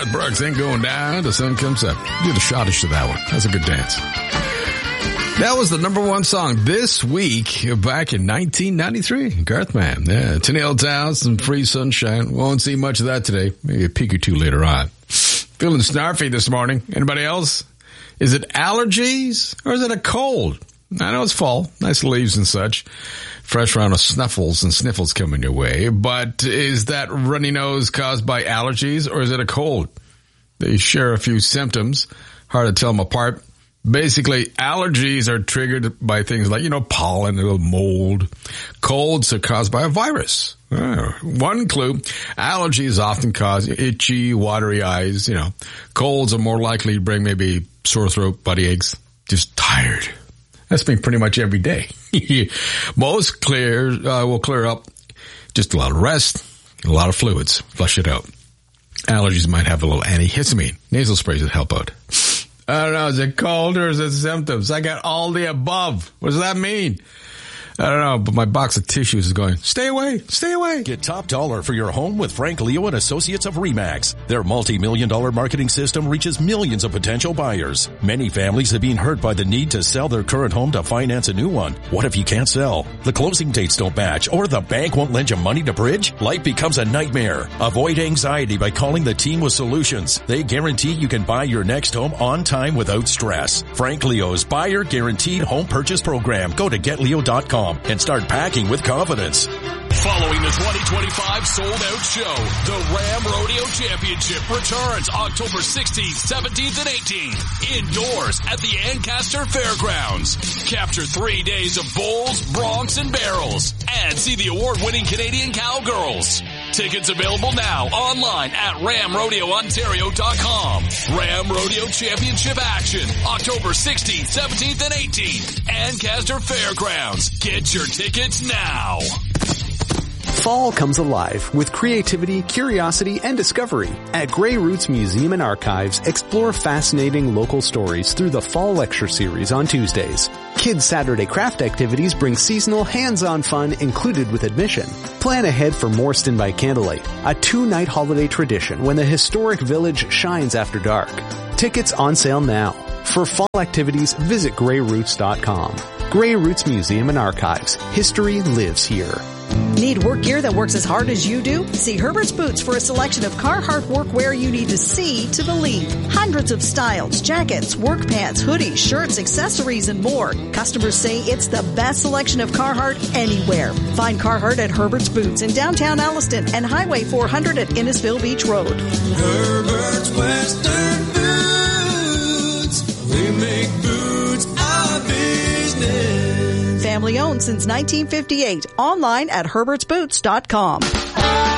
Brooks, ain't going down, the sun comes up. Do the shottish to that one. That's a good dance. That was the number one song this week back in 1993. Garthman. Yeah, Tennille Towns and Free Sunshine. Won't see much of that today. Maybe a peek or two later on. Feeling snarfy this morning. Anybody else? Is it allergies or is it a cold? I know it's fall. Nice leaves and such. Fresh round of sniffles coming your way. But is that runny nose caused by allergies or is it a cold? They share a few symptoms. Hard to tell them apart. Basically, allergies are triggered by things like, pollen or mold. Colds are caused by a virus. One clue, allergies often cause itchy, watery eyes. Colds are more likely to bring maybe sore throat, body aches, just tired. That's been pretty much every day. Most will clear up. Just a lot of rest, a lot of fluids. Flush it out. Allergies might have a little antihistamine. Nasal sprays would help out. I don't know, is it cold or is it symptoms? I got all the above. What does that mean? I don't know, but my box of tissues is going, stay away, stay away. Get top dollar for your home with Frank Leo and Associates of RE/MAX. Their multi-million-dollar marketing system reaches millions of potential buyers. Many families have been hurt by the need to sell their current home to finance a new one. What if you can't sell? The closing dates don't match or the bank won't lend you money to bridge? Life becomes a nightmare. Avoid anxiety by calling the team with solutions. They guarantee you can buy your next home on time without stress. Frank Leo's Buyer Guaranteed Home Purchase Program. Go to getleo.com. and start packing with confidence. Following the 2025 sold-out show, the Ram Rodeo Championship returns October 16th, 17th, and 18th, indoors at the Ancaster Fairgrounds. Capture 3 days of bulls, broncs, and barrels, and see the award-winning Canadian Cowgirls. Tickets available now online at ramrodeoontario.com. Ram Rodeo Championship action, October 16th, 17th, and 18th, Ancaster Fairgrounds. Get your tickets now. Fall comes alive with creativity, curiosity, and discovery. At Grey Roots Museum and Archives, explore fascinating local stories through the Fall Lecture Series on Tuesdays. Kids' Saturday craft activities bring seasonal hands-on fun included with admission. Plan ahead for Morston by Candlelight, a 2-night holiday tradition when the historic village shines after dark. Tickets on sale now. For fall activities, visit GreyRoots.com. Grey Roots Museum and Archives. History lives here. Need work gear that works as hard as you do? See Herbert's Boots for a selection of Carhartt workwear you need to see to believe. Hundreds of styles, jackets, work pants, hoodies, shirts, accessories, and more. Customers say it's the best selection of Carhartt anywhere. Find Carhartt at Herbert's Boots in downtown Alliston and Highway 400 at Innisfil Beach Road. Herbert's Western Boots. We make boots our business. Family owned since 1958. Online at herbertsboots.com.